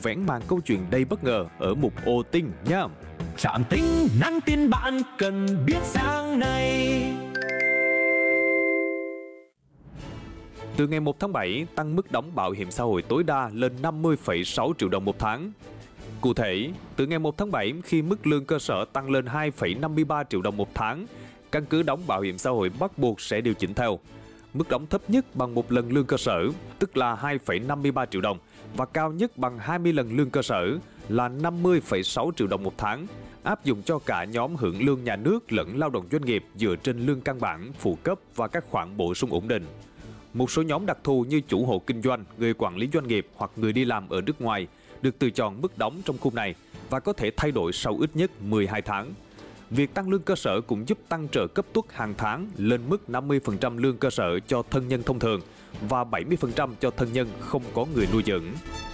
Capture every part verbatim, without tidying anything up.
vén màn câu chuyện đầy bất ngờ ở mục Ô Tinh nha. Trạm tính năng tin bạn cần biết sáng nay. Từ ngày một tháng bảy, tăng mức đóng bảo hiểm xã hội tối đa lên năm mươi phẩy sáu triệu đồng một tháng. Cụ thể, từ ngày một tháng bảy, khi mức lương cơ sở tăng lên hai phẩy năm mươi ba triệu đồng một tháng, căn cứ đóng bảo hiểm xã hội bắt buộc sẽ điều chỉnh theo. Mức đóng thấp nhất bằng một lần lương cơ sở, tức là hai phẩy năm mươi ba triệu đồng, và cao nhất bằng hai mươi lần lương cơ sở là năm mươi phẩy sáu triệu đồng một tháng, áp dụng cho cả nhóm hưởng lương nhà nước lẫn lao động doanh nghiệp dựa trên lương căn bản, phụ cấp và các khoản bổ sung ổn định. Một số nhóm đặc thù như chủ hộ kinh doanh, người quản lý doanh nghiệp hoặc người đi làm ở nước ngoài được tự chọn mức đóng trong khung này và có thể thay đổi sau ít nhất mười hai tháng. Việc tăng lương cơ sở cũng giúp tăng trợ cấp tuất hàng tháng lên mức năm mươi phần trăm lương cơ sở cho thân nhân thông thường và bảy mươi phần trăm cho thân nhân không có người nuôi dưỡng.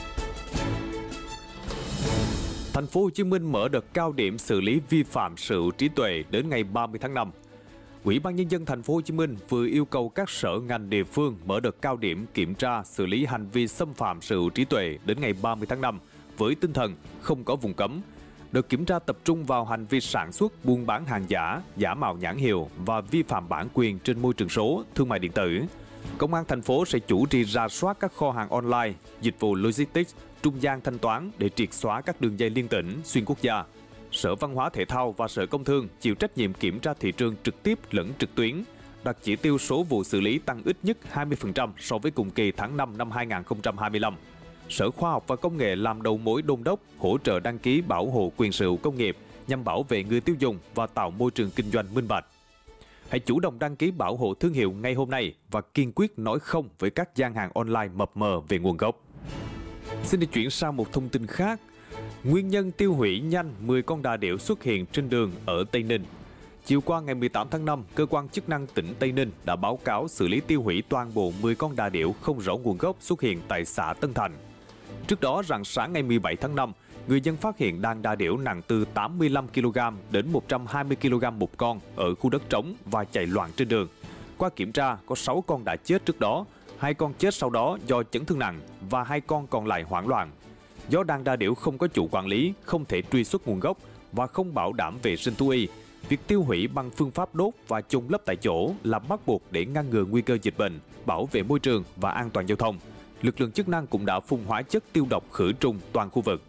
Thành phố Hồ Chí Minh mở đợt cao điểm xử lý vi phạm sở hữu trí tuệ đến ngày ba mươi tháng năm. Ủy ban Nhân dân Thành phố Hồ Chí Minh vừa yêu cầu các sở ngành địa phương mở đợt cao điểm kiểm tra xử lý hành vi xâm phạm sở hữu trí tuệ đến ngày ba mươi tháng năm với tinh thần không có vùng cấm. Đợt kiểm tra tập trung vào hành vi sản xuất, buôn bán hàng giả, giả mạo nhãn hiệu và vi phạm bản quyền trên môi trường số, thương mại điện tử. Công an thành phố sẽ chủ trì rà soát các kho hàng online, dịch vụ logistics, trung gian thanh toán để triệt xóa các đường dây liên tỉnh, xuyên quốc gia. Sở Văn hóa Thể thao và Sở Công Thương chịu trách nhiệm kiểm tra thị trường trực tiếp lẫn trực tuyến, đặt chỉ tiêu số vụ xử lý tăng ít nhất hai mươi phần trăm so với cùng kỳ tháng năm năm hai nghìn không trăm hai mươi lăm. Sở Khoa học và Công nghệ làm đầu mối đôn đốc, hỗ trợ đăng ký bảo hộ quyền sở hữu công nghiệp nhằm bảo vệ người tiêu dùng và tạo môi trường kinh doanh minh bạch. Hãy chủ động đăng ký bảo hộ thương hiệu ngay hôm nay và kiên quyết nói không với các gian hàng online mập mờ về nguồn gốc. Xin đi chuyển sang một thông tin khác. Nguyên nhân tiêu hủy nhanh mười con đà điểu xuất hiện trên đường ở Tây Ninh. Chiều qua ngày mười tám tháng năm, cơ quan chức năng tỉnh Tây Ninh đã báo cáo xử lý tiêu hủy toàn bộ mười con đà điểu không rõ nguồn gốc xuất hiện tại xã Tân Thành. Trước đó, rạng sáng ngày mười bảy tháng năm, người dân phát hiện đàn đà điểu nặng từ tám mươi lăm ki lô gam đến một trăm hai mươi ki lô gam một con ở khu đất trống và chạy loạn trên đường. Qua kiểm tra, có sáu con đã chết trước đó, hai con chết sau đó do chấn thương nặng và hai con còn lại hoảng loạn. Do đàn đà điểu không có chủ quản lý, không thể truy xuất nguồn gốc và không bảo đảm vệ sinh thú y, việc tiêu hủy bằng phương pháp đốt và chôn lấp tại chỗ là bắt buộc để ngăn ngừa nguy cơ dịch bệnh, bảo vệ môi trường và an toàn giao thông. Lực lượng chức năng cũng đã phun hóa chất tiêu độc khử trùng toàn khu vực.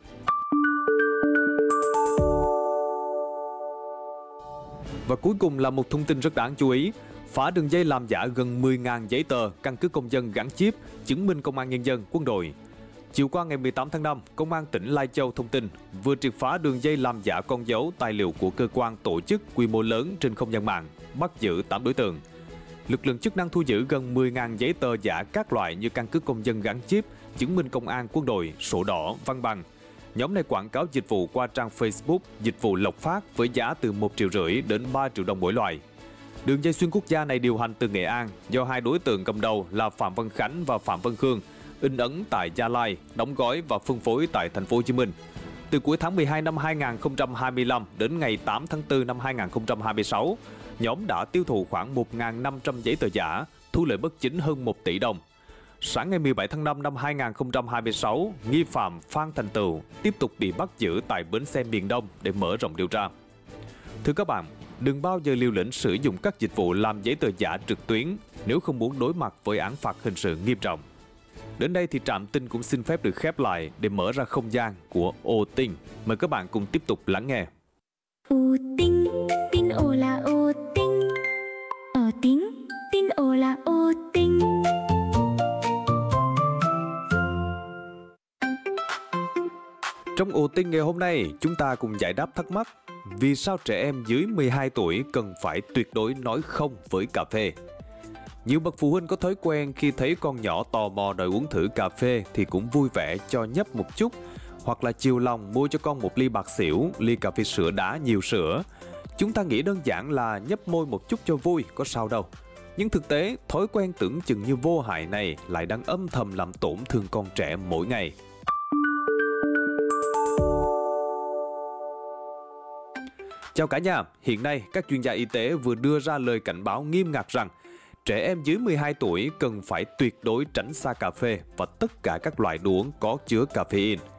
Và cuối cùng là một thông tin rất đáng chú ý. Phá đường dây làm giả gần mười nghìn giấy tờ, căn cước công dân gắn chip, chứng minh công an nhân dân, quân đội. Chiều qua ngày mười tám tháng năm, Công an tỉnh Lai Châu thông tin vừa triệt phá đường dây làm giả con dấu tài liệu của cơ quan tổ chức quy mô lớn trên không gian mạng, bắt giữ tám đối tượng. Lực lượng chức năng thu giữ gần mười nghìn giấy tờ giả các loại như căn cước công dân gắn chip, chứng minh công an, quân đội, sổ đỏ, văn bằng. Nhóm này quảng cáo dịch vụ qua trang Facebook, dịch vụ Lộc Phát với giá từ một triệu rưỡi đến ba triệu đồng mỗi loại. Đường dây xuyên quốc gia này điều hành từ Nghệ An do hai đối tượng cầm đầu là Phạm Văn Khánh và Phạm Văn Khương, in ấn tại Gia Lai, đóng gói và phân phối tại Thành phố Hồ Chí Minh. Từ cuối tháng mười hai năm hai nghìn không trăm hai mươi lăm đến ngày tám tháng tư năm hai nghìn không trăm hai mươi sáu, nhóm đã tiêu thụ khoảng một nghìn năm trăm giấy tờ giả, thu lợi bất chính hơn một tỷ đồng. Sáng ngày mười bảy tháng năm năm hai nghìn không trăm hai mươi sáu, nghi phạm Phan Thành Tựu tiếp tục bị bắt giữ tại bến xe miền Đông để mở rộng điều tra. Thưa các bạn, đừng bao giờ liều lĩnh sử dụng các dịch vụ làm giấy tờ giả trực tuyến nếu không muốn đối mặt với án phạt hình sự nghiêm trọng. Đến đây thì Trạm Tin cũng xin phép được khép lại để mở ra không gian của Ô Tinh. Mời các bạn cùng tiếp tục lắng nghe. Ô Tinh, tin ô là ô tinh. Ở tính, tin ô là ô tinh. Trong Ô Tinh ngày hôm nay, chúng ta cùng giải đáp thắc mắc vì sao trẻ em dưới mười hai tuổi cần phải tuyệt đối nói không với cà phê. Nhiều bậc phụ huynh có thói quen khi thấy con nhỏ tò mò đòi uống thử cà phê thì cũng vui vẻ cho nhấp một chút, hoặc là chiều lòng mua cho con một ly bạc xỉu, ly cà phê sữa đá nhiều sữa. Chúng ta nghĩ đơn giản là nhấp môi một chút cho vui, có sao đâu. Nhưng thực tế, thói quen tưởng chừng như vô hại này lại đang âm thầm làm tổn thương con trẻ mỗi ngày. Chào cả nhà, hiện nay các chuyên gia y tế vừa đưa ra lời cảnh báo nghiêm ngặt rằng trẻ em dưới mười hai tuổi cần phải tuyệt đối tránh xa cà phê và tất cả các loại đồ uống có chứa caffeine.